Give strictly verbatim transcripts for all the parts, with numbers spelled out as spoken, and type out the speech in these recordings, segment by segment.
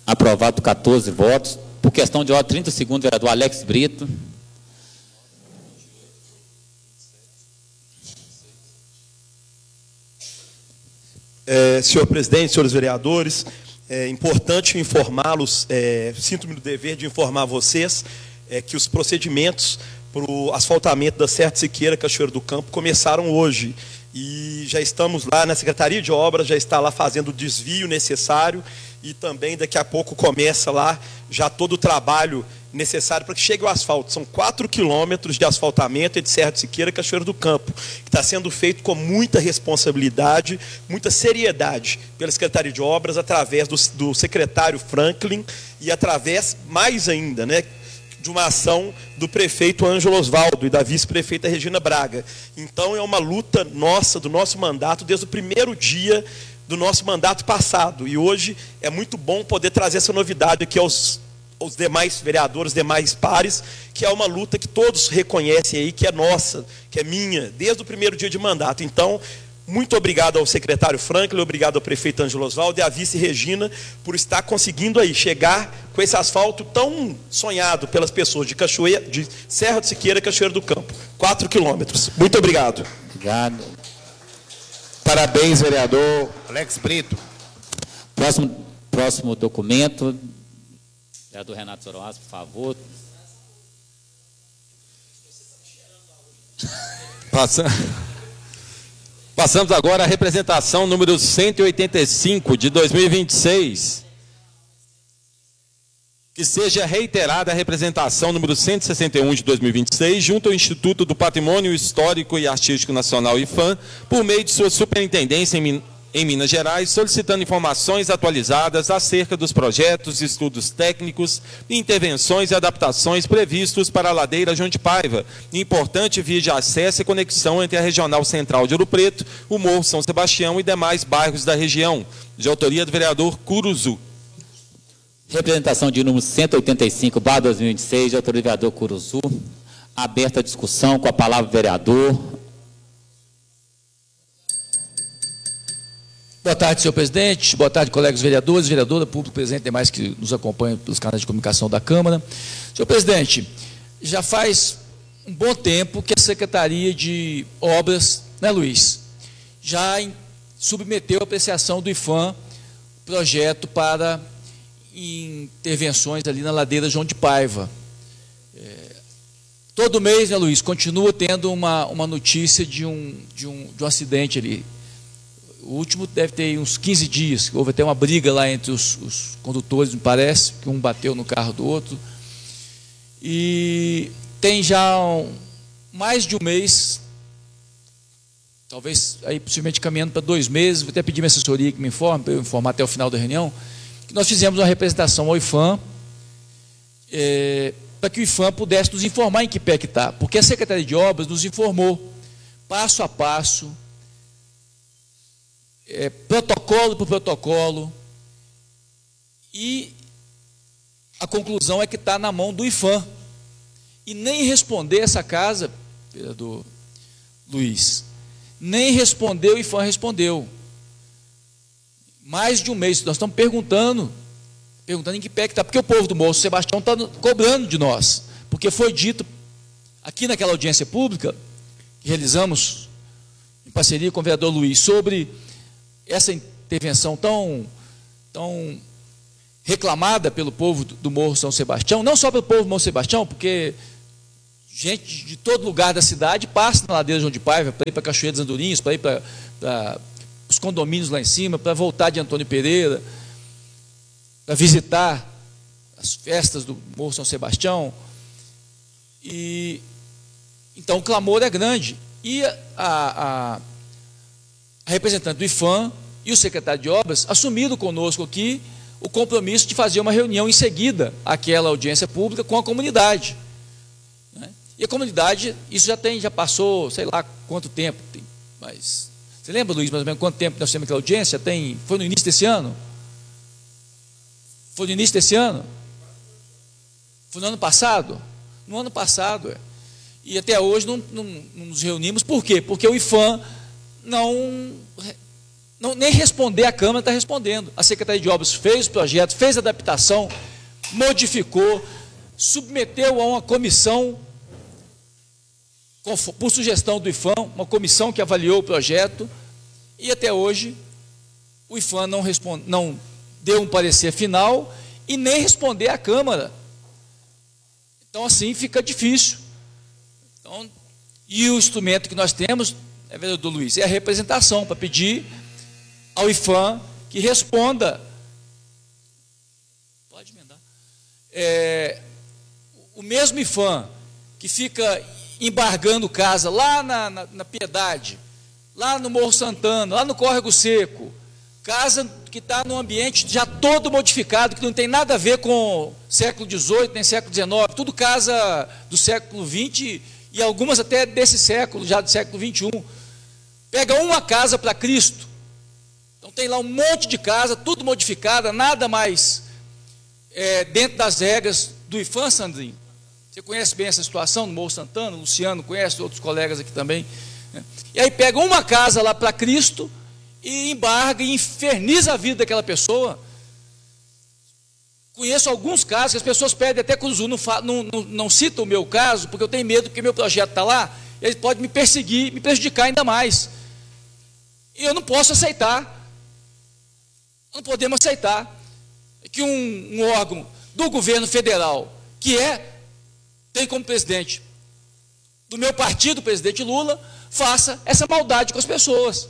Aprovado por quatorze votos. Por questão de ordem, trinta segundos, vereador Alex Brito. É, senhor presidente, senhores vereadores, é importante informá-los, é, sinto-me no dever de informar vocês é, que os procedimentos para o asfaltamento da Serra de Siqueira, Cachoeiro do Campo, começaram hoje. E já estamos lá na Secretaria de Obras, já está lá fazendo o desvio necessário e também daqui a pouco começa lá já todo o trabalho necessário para que chegue o asfalto. São quatro quilômetros de asfaltamento entre Serra de Siqueira e Cachoeiro do Campo, que está sendo feito com muita responsabilidade, muita seriedade pela Secretaria de Obras, através do, do secretário Franklin e através, mais ainda, né, de uma ação do prefeito Ângelo Osvaldo e da vice-prefeita Regina Braga. Então, é uma luta nossa, do nosso mandato, desde o primeiro dia do nosso mandato passado. E hoje é muito bom poder trazer essa novidade aqui aos, aos demais vereadores, demais pares, que é uma luta que todos reconhecem aí, que é nossa, que é minha, desde o primeiro dia de mandato. Então, muito obrigado ao secretário Franklin, obrigado ao prefeito Ângelo Osvaldo e à vice Regina por estar conseguindo aí chegar com esse asfalto tão sonhado pelas pessoas de Cachoeira, de Serra de Siqueira, Cachoeiro do Campo. Quatro quilômetros. Muito obrigado. Obrigado. Parabéns, vereador Alex Brito. Próximo, próximo documento. Vereador Renato Zoroastro, por favor. Passa... Passamos agora à representação número cento e oitenta e cinco de dois mil e vinte e seis. Que seja reiterada a representação número cento e sessenta e um de dois mil e vinte e seis, junto ao Instituto do Patrimônio Histórico e Artístico Nacional, IFAM, por meio de sua superintendência em, em Minas Gerais, solicitando informações atualizadas acerca dos projetos, estudos técnicos, intervenções e adaptações previstos para a ladeira João de Paiva, importante via de acesso e conexão entre a Regional Central de Ouro Preto, o Morro São Sebastião e demais bairros da região, de autoria do vereador Curuzu. Representação de número cento e oitenta e cinco, barra dois mil e vinte e seis, de autoria do vereador Curuzu. Aberta a discussão, com a palavra o vereador. Boa tarde, senhor presidente. Boa tarde, colegas vereadores, vereadora, público presente, demais que nos acompanham pelos canais de comunicação da Câmara. Senhor presidente, já faz um bom tempo que a Secretaria de Obras, né, Luiz, já submeteu a apreciação do IFAM projeto para intervenções ali na ladeira João de Paiva. É, todo mês, né, Luiz, continua tendo uma, uma notícia de um, de, um, de um acidente ali. O último deve ter uns quinze dias, houve até uma briga lá entre os, os condutores, me parece, que um bateu no carro do outro. E tem já um, mais de um mês, talvez aí possivelmente caminhando para dois meses, vou até pedir minha assessoria que me informe, para eu informar até o final da reunião, que nós fizemos uma representação ao IFAM, é, para que o IFAM pudesse nos informar em que pé que está, porque a Secretaria de Obras nos informou, passo a passo, é, protocolo por protocolo, e a conclusão é que está na mão do IFAM. E nem responder essa casa, vereador Luiz, nem respondeu, o IFAM respondeu. Mais de um mês, nós estamos perguntando, perguntando em que pé que está, porque o povo do Morro São Sebastião está cobrando de nós, porque foi dito aqui naquela audiência pública, que realizamos em parceria com o vereador Luiz, sobre essa intervenção tão, tão reclamada pelo povo do Morro São Sebastião, não só pelo povo do Morro São Sebastião, porque gente de todo lugar da cidade passa na ladeira João de Paiva, para ir para Cachoeira dos Andorinhos, para ir para... para os condomínios lá em cima, para voltar de Antônio Pereira, para visitar as festas do Morro São Sebastião. E, então, o clamor é grande. E a, a, a representante do IFAM e o secretário de Obras assumiram conosco aqui o compromisso de fazer uma reunião em seguida àquela audiência pública com a comunidade. Né? E a comunidade, isso já tem, já passou, sei lá quanto tempo, tem, mas... Você lembra, Luiz, mais ou menos quanto tempo nós temos aquela audiência? Tem, foi no início desse ano? Foi no início desse ano? Foi no ano passado? No ano passado, é. E até hoje não, não, não nos reunimos. Por quê? Porque o IFAM não não, nem responder a Câmara está respondendo. A Secretaria de Obras fez o projeto, fez a adaptação, modificou, submeteu a uma comissão, por sugestão do IPHAN, uma comissão que avaliou o projeto, e até hoje o IPHAN não, responde, não deu um parecer final e nem responder à Câmara. Então, assim, fica difícil. Então, e o instrumento que nós temos, é, vereador Luiz, é a representação, para pedir ao IPHAN que responda. Pode emendar. É, o mesmo IPHAN que fica embargando casa lá na, na, na Piedade, lá no Morro Santana, lá no Córrego Seco, casa que está num ambiente já todo modificado, que não tem nada a ver com século dezoito, nem século dezenove, tudo casa do século vinte e algumas até desse século, já do século vinte e um. Pega uma casa para Cristo, então tem lá um monte de casa, tudo modificada, nada mais é, dentro das regras do IPHAN, Sandrinho. Você conhece bem essa situação no Morro Santana, o Luciano conhece, outros colegas aqui também. Né? E aí pega uma casa lá para Cristo e embarga e inferniza a vida daquela pessoa. Conheço alguns casos que as pessoas pedem até Curuzu, não, não, não, não cita o meu caso, porque eu tenho medo que meu projeto está lá, ele pode me perseguir, me prejudicar ainda mais. E eu não posso aceitar. Não podemos aceitar que um, um órgão do governo federal, que é, tem como presidente do meu partido, o presidente Lula, faça essa maldade com as pessoas.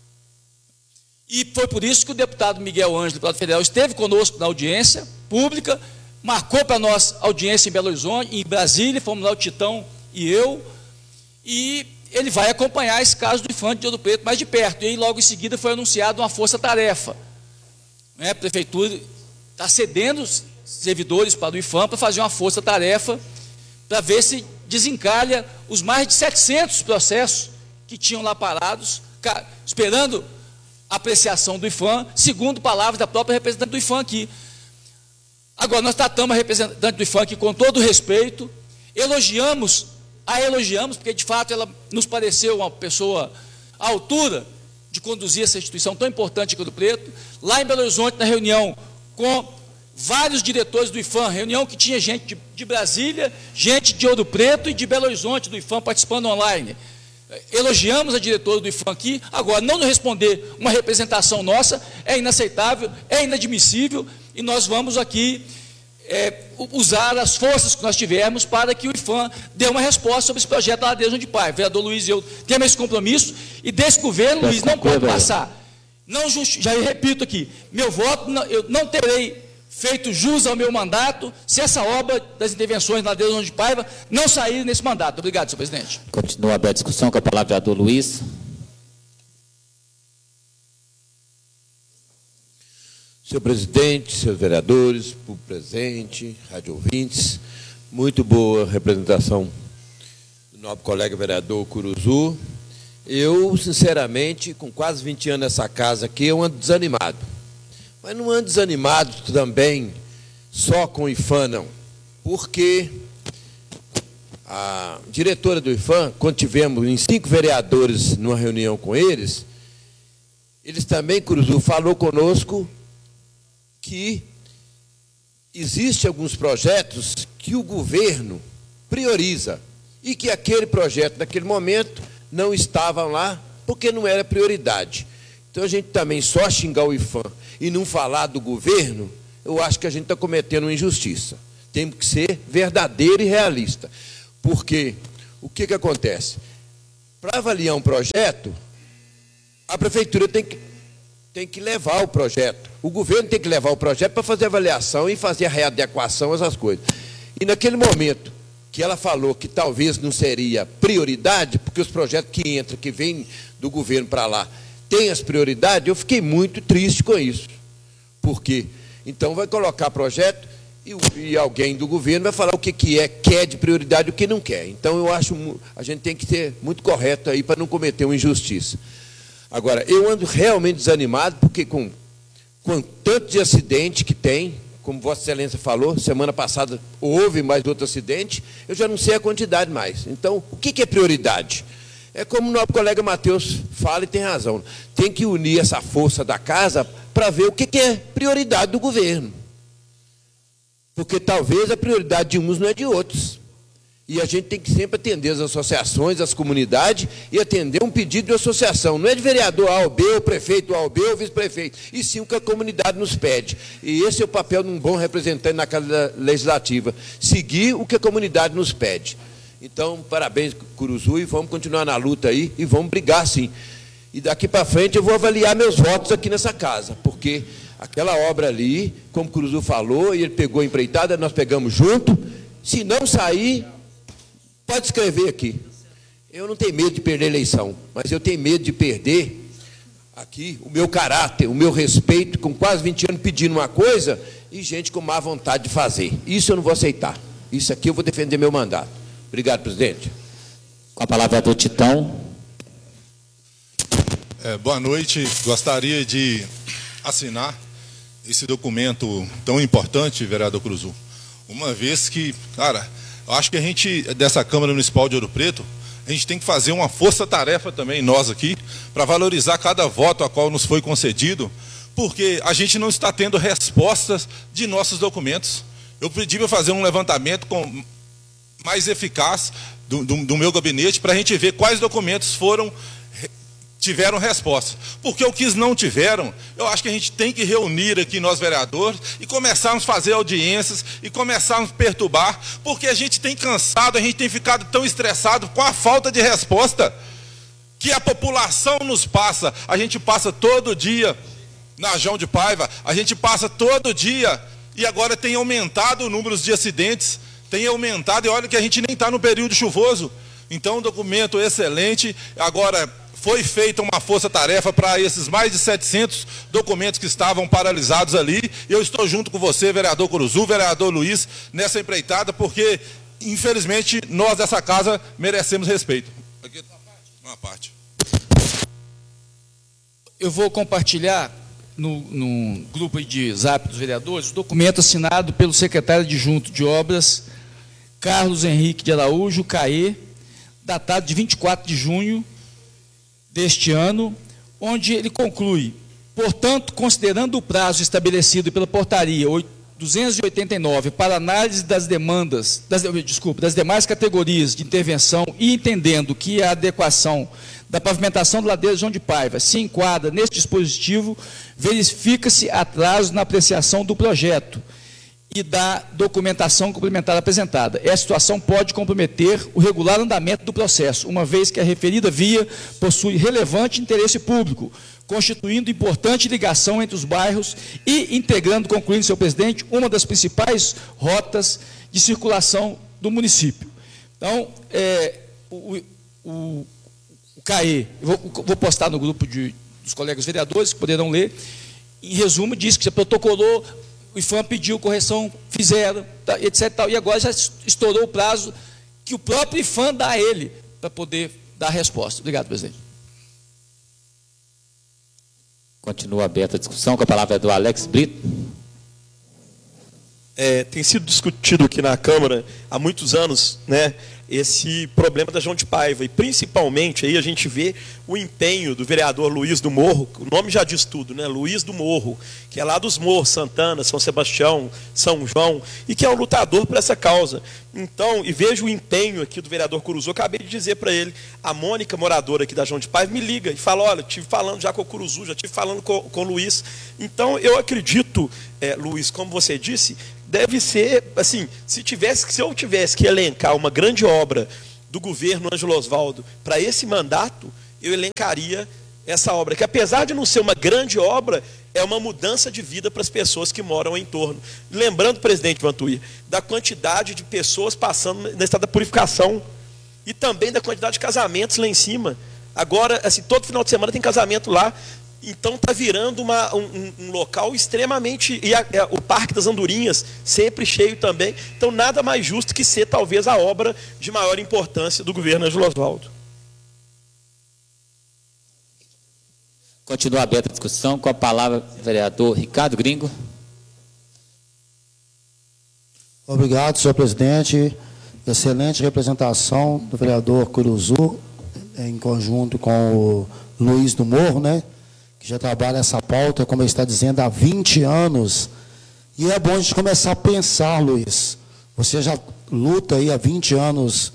E foi por isso que o deputado Miguel Ângelo, deputado federal, esteve conosco na audiência pública, marcou para nós audiência em Belo Horizonte, em Brasília, fomos lá o Titão e eu, e ele vai acompanhar esse caso do IPHAN de Ouro Preto mais de perto. E aí, logo em seguida, foi anunciada uma força-tarefa. Né? A prefeitura está cedendo servidores para o IPHAN para fazer uma força-tarefa para ver se desencalha os mais de setecentos processos que tinham lá parados, esperando a apreciação do IPHAN, segundo palavras da própria representante do IPHAN aqui. Agora, nós tratamos a representante do IPHAN aqui com todo respeito, elogiamos, a elogiamos, porque de fato ela nos pareceu uma pessoa à altura de conduzir essa instituição tão importante aqui do Preto. Lá em Belo Horizonte, na reunião com vários diretores do IPHAN, reunião que tinha gente de, de Brasília, gente de Ouro Preto e de Belo Horizonte do IPHAN participando online. Elogiamos a diretora do IPHAN aqui. Agora, não nos responder uma representação nossa é inaceitável, é inadmissível, e nós vamos aqui é, usar as forças que nós tivermos para que o IPHAN dê uma resposta sobre esse projeto da Ladeira de Paiva. O vereador Luiz e eu temos esse compromisso, e desse governo, Luiz, não pode passar. Não justi- já repito aqui, meu voto, não, eu não terei feito jus ao meu mandato, se essa obra das intervenções na Ladeira de Paiva não sair nesse mandato. Obrigado, senhor presidente. Continua aberta a discussão com a palavra do vereador Luiz. Senhor presidente, senhores vereadores, público presente, rádio ouvintes, muito boa representação do nobre colega vereador Curuzu. Eu, sinceramente, com quase vinte anos nessa casa aqui, eu ando desanimado. Mas não ando desanimado também só com o IPHAN, não. Porque a diretora do IPHAN, quando tivemos em cinco vereadores numa reunião com eles, eles também, Curuzu, falou conosco que existem alguns projetos que o governo prioriza e que aquele projeto, naquele momento, não estavam lá porque não era prioridade. Então, a gente também só xingar o IPHAN e não falar do governo, eu acho que a gente está cometendo uma injustiça. Temos que ser verdadeiro e realista. Porque o que, que acontece? Para avaliar um projeto, a prefeitura tem que, tem que levar o projeto. O governo tem que levar o projeto para fazer avaliação e fazer a readequação, essas coisas. E naquele momento que ela falou que talvez não seria prioridade, porque os projetos que entram, que vêm do governo para lá, tem as prioridades, eu fiquei muito triste com isso. Por quê? Então vai colocar projeto e, e alguém do governo vai falar o que, que é, quer de prioridade e o que não quer. Então eu acho, a gente tem que ser muito correto aí para não cometer uma injustiça. Agora, eu ando realmente desanimado, porque com, com tanto de acidente que tem, como Vossa Excelência falou, semana passada houve mais outro acidente, eu já não sei a quantidade mais. Então, o que, que é prioridade? É como o nosso colega Matheus fala e tem razão. Tem que unir essa força da casa para ver o que, que é prioridade do governo. Porque talvez a prioridade de uns não é de outros. E a gente tem que sempre atender as associações, as comunidades, e atender um pedido de associação. Não é de vereador A ou B, o prefeito A ou B, o vice-prefeito, e sim o que a comunidade nos pede. E esse é o papel de um bom representante na Casa Legislativa, seguir o que a comunidade nos pede. Então, parabéns, Curuzu, e vamos continuar na luta aí, e vamos brigar sim. E daqui para frente eu vou avaliar meus votos aqui nessa casa, porque aquela obra ali, como o Curuzu falou, e ele pegou a empreitada, nós pegamos junto, se não sair... Pode escrever aqui. Eu não tenho medo de perder a eleição, mas eu tenho medo de perder aqui o meu caráter, o meu respeito, com quase vinte anos pedindo uma coisa e gente com má vontade de fazer. Isso eu não vou aceitar. Isso aqui eu vou defender meu mandato. Obrigado, presidente. Com a palavra do Titão. É, boa noite. Gostaria de assinar esse documento tão importante, vereador Curuzu. Uma vez que, cara... Eu acho que a gente, dessa Câmara Municipal de Ouro Preto, a gente tem que fazer uma força-tarefa também, nós aqui, para valorizar cada voto a qual nos foi concedido, porque a gente não está tendo respostas de nossos documentos. Eu pedi para fazer um levantamento com, mais eficaz do, do, do meu gabinete, para a gente ver quais documentos foram... tiveram resposta. Porque o que não tiveram, eu acho que a gente tem que reunir aqui nós vereadores e começarmos a fazer audiências e começarmos a perturbar, porque a gente tem cansado, a gente tem ficado tão estressado com a falta de resposta que a população nos passa. A gente passa todo dia na João de Paiva, a gente passa todo dia e agora tem aumentado o número de acidentes, tem aumentado, e olha que a gente nem está no período chuvoso. Então, um documento excelente. Agora, foi feita uma força-tarefa para esses mais de setecentos documentos que estavam paralisados ali. E eu estou junto com você, vereador Curuzu, vereador Luiz, nessa empreitada, porque, infelizmente, nós dessa casa merecemos respeito. Aqui, uma parte. Eu vou compartilhar no, no grupo de zap dos vereadores o documento assinado pelo secretário adjunto de obras, Carlos Henrique de Araújo, C A E, datado de vinte e quatro de junho deste ano, onde ele conclui: portanto, considerando o prazo estabelecido pela portaria duzentos e oitenta e nove para análise das demandas, das, desculpa, das demais categorias de intervenção, e entendendo que a adequação da pavimentação do ladeira João de Paiva se enquadra neste dispositivo, verifica-se atraso na apreciação do projeto e da documentação complementar apresentada. Essa situação pode comprometer o regular andamento do processo, uma vez que a referida via possui relevante interesse público, constituindo importante ligação entre os bairros e integrando, concluindo, senhor presidente, uma das principais rotas de circulação do município. Então, é, o, o, o C A E, eu vou, vou postar no grupo de, dos colegas vereadores, que poderão ler, em resumo, diz que já protocolou, o I F A M pediu correção, fizeram, tá, etc. Tal, e agora já estourou o prazo que o próprio I F A M dá a ele para poder dar a resposta. Obrigado, presidente. Continua aberta a discussão, com a palavra é do Alex Brito. É, tem sido discutido aqui na Câmara há muitos anos, né, esse problema da João de Paiva, e principalmente aí a gente vê o empenho do vereador Luiz do Morro, o nome já diz tudo, né, Luiz do Morro, que é lá dos Morros, Santana, São Sebastião, São João, e que é um lutador por essa causa. Então, e vejo o empenho aqui do vereador Curuzu, eu acabei de dizer para ele, a Mônica, moradora aqui da João de Paiva, me liga e fala: olha, estive falando já com o Curuzu, já estive falando com, com o Luiz. Então, eu acredito, é, Luiz, como você disse, deve ser, assim, se, tivesse, se eu tivesse que elencar uma grande obra do governo Ângelo Osvaldo para esse mandato, eu elencaria essa obra, que apesar de não ser uma grande obra, é uma mudança de vida para as pessoas que moram em torno. Lembrando, presidente Vantuir, da quantidade de pessoas passando na estrada da purificação e também da quantidade de casamentos lá em cima. Agora, assim, todo final de semana tem casamento lá. Então está virando uma, um, um local extremamente... E a, a, o Parque das Andorinhas sempre cheio também. Então nada mais justo que ser talvez a obra de maior importância do governo Ângelo Osvaldo. Continua aberta a discussão, com a palavra o vereador Ricardo Gringo. Obrigado, senhor presidente. Excelente representação do vereador Curuzu. em conjunto com o Luiz do Morro, né, que já trabalha essa pauta, como ele está dizendo, há vinte anos. E é bom a gente começar a pensar, Luiz. Você já luta aí há vinte anos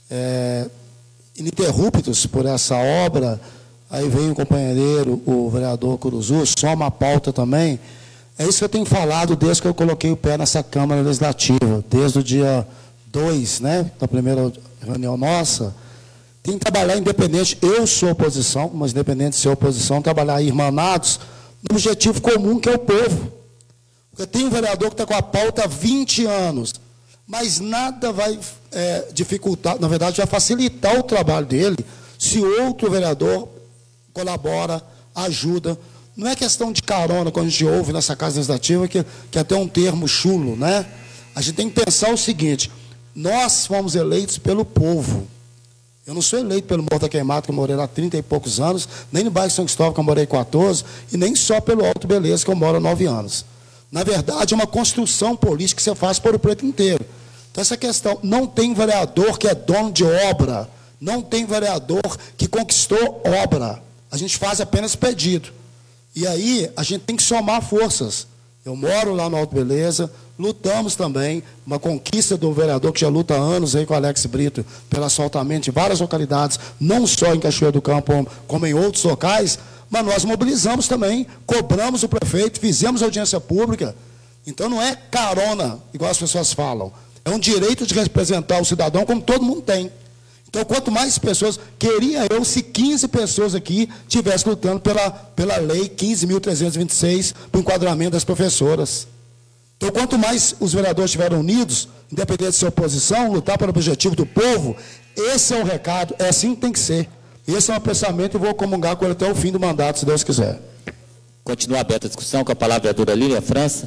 é, ininterruptos por essa obra. Aí vem o companheiro, o vereador Curuzu, soma a pauta também. É isso que eu tenho falado desde que eu coloquei o pé nessa Câmara Legislativa, desde o dia dois, né, da primeira reunião nossa. Tem que trabalhar independente, eu sou oposição, mas independente de ser oposição, trabalhar irmanados no objetivo comum que é o povo. Porque tem um vereador que está com a pauta há vinte anos, mas nada vai é, dificultar, na verdade, vai facilitar o trabalho dele se outro vereador colabora, ajuda. Não é questão de carona, quando a gente ouve nessa Casa Legislativa, que, que é até um termo chulo, né? A gente tem que pensar o seguinte, nós fomos eleitos pelo povo. Eu não sou eleito pelo Morro da Queimada, que eu morei lá há trinta e poucos anos, nem no bairro São Cristóvão, que eu morei quatorze, e nem só pelo Alto Beleza, que eu moro há nove anos. Na verdade, é uma construção política que você faz para o preto inteiro. Então, essa questão, não tem vereador que é dono de obra, não tem vereador que conquistou obra. A gente faz apenas pedido. E aí, a gente tem que somar forças. Eu moro lá no Alto Beleza, lutamos também, uma conquista do vereador que já luta há anos aí com o Alex Brito, pelo asfaltamento de várias localidades, não só em Cachoeira do Campo, como em outros locais, mas nós mobilizamos também, cobramos o prefeito, fizemos audiência pública. Então, não é carona, igual as pessoas falam. É um direito de representar o cidadão como todo mundo tem. Então, quanto mais pessoas, queria eu se quinze pessoas aqui estivessem lutando pela, pela lei quinze mil trezentos e vinte e seis, para o enquadramento das professoras. Então, quanto mais os vereadores estiverem unidos, independente de sua oposição, lutar pelo objetivo do povo, esse é o recado, é assim que tem que ser. Esse é o pensamento e vou comungar com ele até o fim do mandato, se Deus quiser. Continua aberta a discussão com a palavra a vereadora Lília França.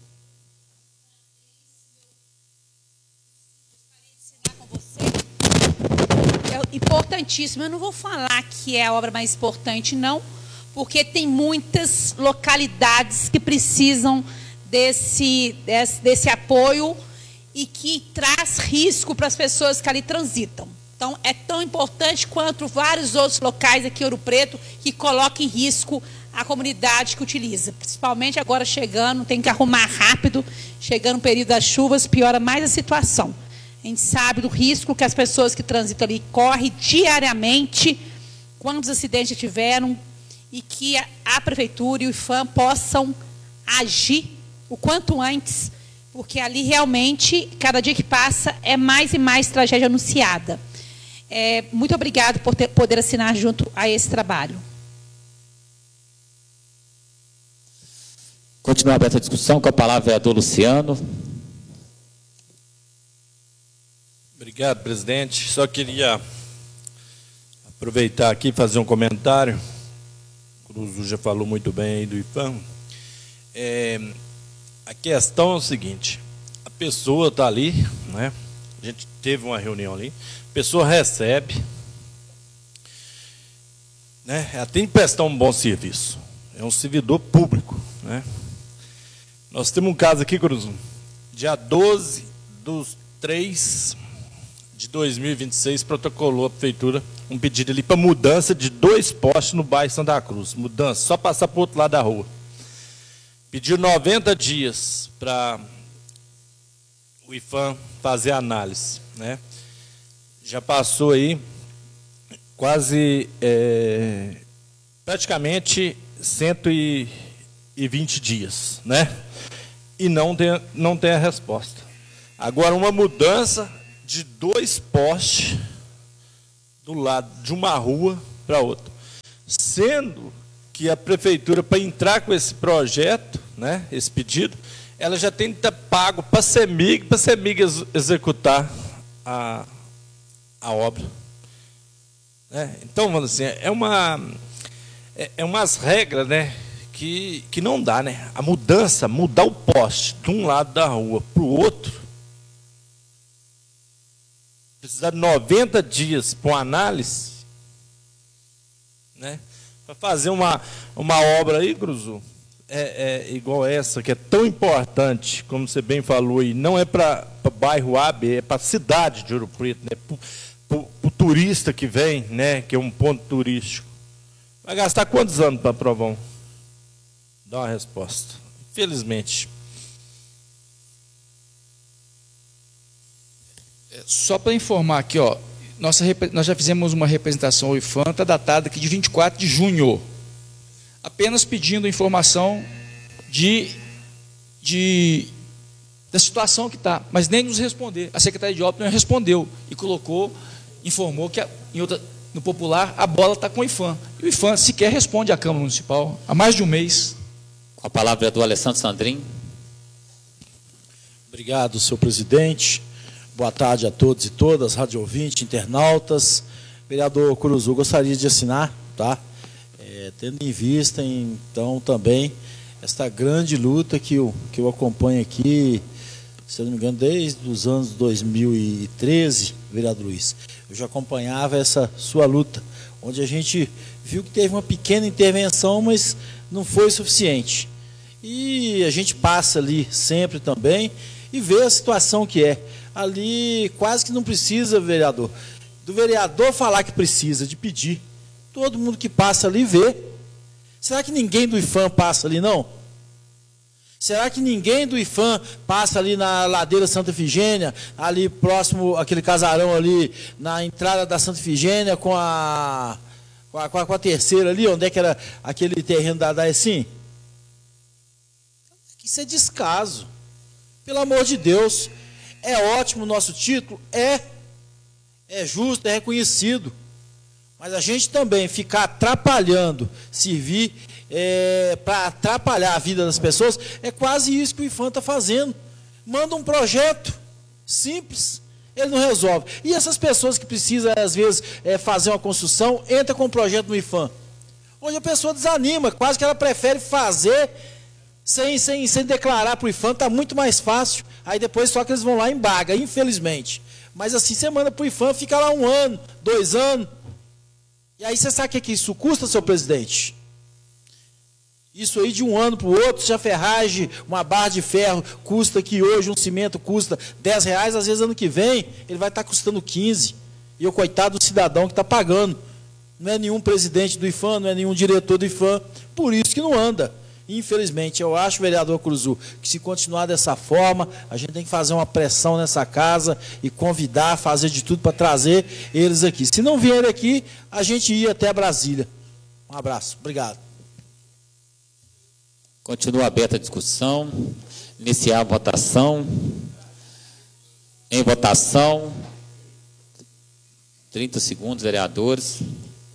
Importantíssimo. Eu não vou falar que é a obra mais importante, não, porque tem muitas localidades que precisam desse, desse, desse apoio e que traz risco para as pessoas que ali transitam. Então, é tão importante quanto vários outros locais aqui em Ouro Preto que colocam em risco a comunidade que utiliza. Principalmente agora chegando, tem que arrumar rápido, chegando o período das chuvas, piora mais a situação. A gente sabe do risco que as pessoas que transitam ali correm diariamente, quantos acidentes tiveram, e que a, a Prefeitura e o IFAM possam agir o quanto antes, porque ali realmente, cada dia que passa, é mais e mais tragédia anunciada. É, muito obrigado por ter, poder assinar junto a esse trabalho. Continua aberta a discussão com a palavra o vereador Luciano. Obrigado, presidente. Só queria aproveitar aqui e fazer um comentário. O Curuzu já falou muito bem aí do IFAM. É, a questão é o seguinte, a pessoa está ali, né? A gente teve uma reunião ali, a pessoa recebe, né? Ela tem que prestar um bom serviço. É um servidor público, né? Nós temos um caso aqui, Curuzu, dia doze dos três de dois mil e vinte e seis, protocolou a prefeitura um pedido ali para mudança de dois postes no bairro Santa Cruz. Mudança, só passar para o outro lado da rua. Pediu noventa dias para o IFAM fazer a análise, né? Já passou aí quase, é, praticamente cento e vinte dias, né? E não tem, não tem a resposta. Agora, uma mudança de dois postes do lado de uma rua para outra. Sendo que a prefeitura, para entrar com esse projeto, né, esse pedido, ela já tem que estar pago para a CEMIG, para a CEMIG ex executar a, a obra. Né? Então, vamos assim, é uma é, é umas regras, né, que, que não dá, né? A mudança, mudar o poste de um lado da rua para o outro, precisar de noventa dias para uma análise, né? Para fazer uma, uma obra aí, Curuzu, é, é igual essa, que é tão importante, como você bem falou, e não é para o bairro A, B, é para a cidade de Ouro Preto, né? Por, por, por turista que vem, né, que é um ponto turístico, vai gastar quantos anos para aprovar um? Dá uma resposta. Infelizmente. Só para informar aqui, ó, nossa, nós já fizemos uma representação ao IFAM, está datada aqui de vinte e quatro de junho, apenas pedindo informação de, de, da situação que está, mas nem nos responder. A Secretaria de Obras não respondeu e colocou, informou que a, em outra, no popular a bola está com o IFAM. E o IFAM sequer responde à Câmara Municipal há mais de um mês. Com a palavra é do Alessandro Sandrin. Obrigado, senhor presidente. Boa tarde a todos e todas, rádio ouvinte, internautas. Vereador Curuzu, gostaria de assinar, tá? É, tendo em vista, então, também, esta grande luta que eu, que eu acompanho aqui, se eu não me engano, desde os anos dois mil e treze, vereador Luiz. Eu já acompanhava essa sua luta, onde a gente viu que teve uma pequena intervenção, mas não foi suficiente. E a gente passa ali sempre também e vê a situação que é. Ali quase que não precisa, vereador, do vereador falar que precisa, de pedir. Todo mundo que passa ali vê. Será que ninguém do IFAM passa ali, não? Será que ninguém do IFAM passa ali na ladeira Santa Efigênia, ali próximo, aquele casarão ali, na entrada da Santa Efigênia, com a, com a, com a terceira ali, onde é que era aquele terreno da Daecim? Isso é descaso. Pelo amor de Deus. É ótimo o nosso título? É. É justo, é reconhecido. Mas a gente também ficar atrapalhando, servir é, para atrapalhar a vida das pessoas, é quase isso que o IFAM está fazendo. Manda um projeto simples, ele não resolve. E essas pessoas que precisam, às vezes, é, fazer uma construção, entra com um projeto no IFAM. Hoje a pessoa desanima, quase que ela prefere fazer sem, sem, sem declarar para o IFAM, está muito mais fácil. Aí depois só que eles vão lá e embarga, infelizmente. Mas assim, você manda para o IFAM, fica lá um ano, dois anos. E aí você sabe o que, que isso custa, seu presidente? Isso aí de um ano para o outro, se a ferragem, uma barra de ferro, custa que hoje um cimento custa dez reais, às vezes ano que vem ele vai estar custando quinze. E o coitado do cidadão que está pagando. Não é nenhum presidente do IFAM, não é nenhum diretor do IFAM, por isso que não anda. Infelizmente, eu acho, vereador Curuzu, que se continuar dessa forma, a gente tem que fazer uma pressão nessa casa e convidar, fazer de tudo para trazer eles aqui. Se não vierem aqui, a gente ia até Brasília. Um abraço. Obrigado. Continua aberta a discussão. Iniciar a votação. Em votação. trinta segundos, vereadores.